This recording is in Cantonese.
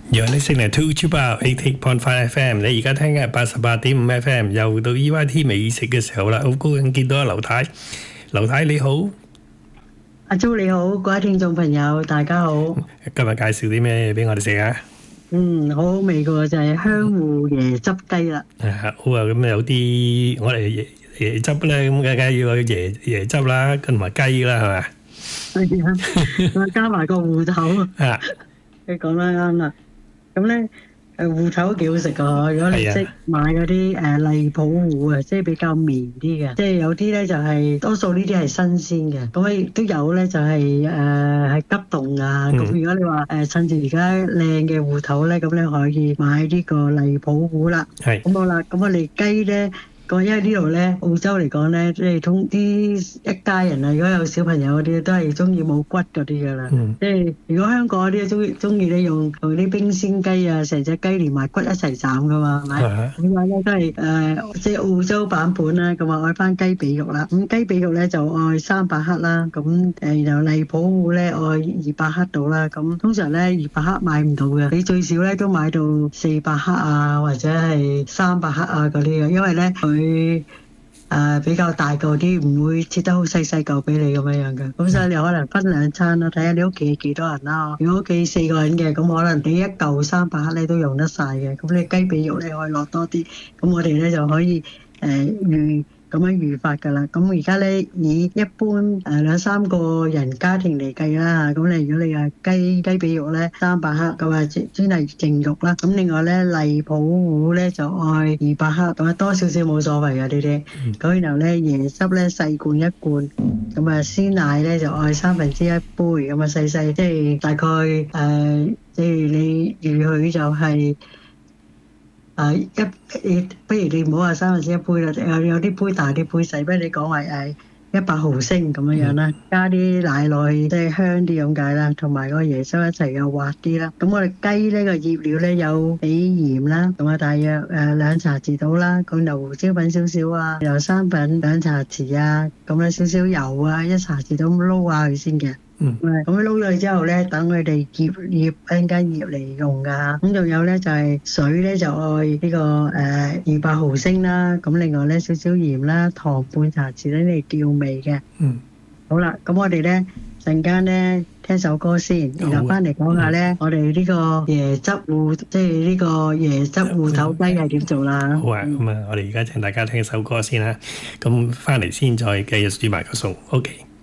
You're listening to Chuba 88.5 FM， 你而家聽嘅係88.5 FM， 又到 EYT 美食嘅時候啦，好高興見到阿劉太。劉太你好， 阿朱你好，各位聽眾朋友大家好。 今日介紹啲咩俾我哋食啊？ 好好味嘅就係香芋椰汁雞啦。 好啊，咁有啲我哋椰汁咧，咁梗係要有椰汁啦，跟埋雞啦，係咪？ 係啊，加埋個芋頭。 啊， 你講得啱啦。咁咧芋頭都幾好食㗎，如果你識買嗰啲荔浦芋啊，即係比較綿啲嘅，即係有啲咧就係多數呢啲係新鮮嘅，咁亦都有咧就係係急凍啊。咁如果你話趁住而家靚嘅芋頭咧，咁你可以買呢個荔浦芋啦。 係。 咁好啦，咁我哋雞咧。因為呢度咧，澳洲嚟講咧，即係通啲一家人啊，如果有小朋友嗰啲，都係中意冇骨嗰啲噶啦。即係如果香港嗰啲中意咧用啲冰鮮雞啊，成隻雞連埋骨一齊斬噶嘛，係咪？咁啊咧都係即係澳洲版本啦。咁啊愛翻雞髀肉啦。咁雞髀肉咧就愛300克啦。咁然後荔浦芋咧愛200克到啦。咁通常咧200克買唔到嘅，你最少咧都買到400克啊，或者係300克啊嗰啲嘅，因為咧佢比較大嚿啲，唔會切得好細細嚿俾你咁樣嘅。咁所以你可能分兩餐咯，睇下你屋企幾多人啦。如果屋企4個人嘅，咁可能你一嚿300克咧都用得晒嘅。咁你雞髀肉咧可以落多啲，咁我哋咧就可以咁樣預法㗎啦。咁而家咧以一般2-3個人家庭嚟計啦，咁你如果你雞髀肉咧300克，咁啊專係淨肉啦。咁另外咧荔浦芋咧就愛200克，咁啊多少少冇所謂嘅呢啲。咁然後咧椰汁咧細罐1罐，咁啊鮮奶咧就愛1/3杯，咁啊細細即係大概即係你預佢就係。不如你唔好話1/3杯啦，有啲杯大啲杯細，不如你講話100毫升咁樣啦，加啲奶落去，即係香啲咁解啦，同埋個椰汁一齊又滑啲啦。咁我哋雞呢個醃料咧有俾鹽啦，咁啊大約2茶匙到啦，咁又胡椒粉少少啊，又生粉2茶匙啊，咁咧少少油啊1茶匙到，咁撈下佢先嘅。咁撈咗佢之後咧，等佢哋醃一陣間醃嚟用㗎。咁仲有咧就係水咧就愛呢個200毫升啦。咁另外咧少少鹽啦，糖半茶匙咧嚟調味嘅。好啦，咁我哋咧陣間咧聽首歌先，然後翻嚟講下咧我哋呢個椰汁芋，即係呢個椰汁芋頭雞係點做啦。 好啊，咁啊，我哋而家請大家聽首歌先啦。咁翻嚟先再繼續煮埋個餸。OK。